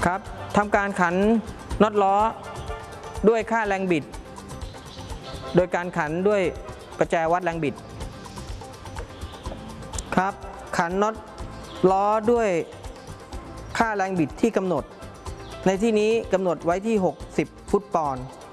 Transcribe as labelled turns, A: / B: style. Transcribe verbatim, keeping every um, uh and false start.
A: ครับทำการขันน็อตล้อด้วยค่าแรงบิดโดยการขันด้วยประแจวัดแรงบิดครับขันน็อตล้อด้วยค่าแรงบิดที่กำหนดในที่นี้กำหนดไว้ที่หกสิบฟุตปอนด์